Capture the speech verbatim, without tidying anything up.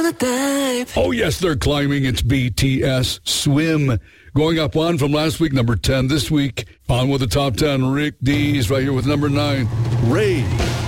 Oh, yes, they're climbing. It's B T S Swim. Going up one from last week, number ten. This week, on with the top ten, Rick Dees right here with number nine, Ray.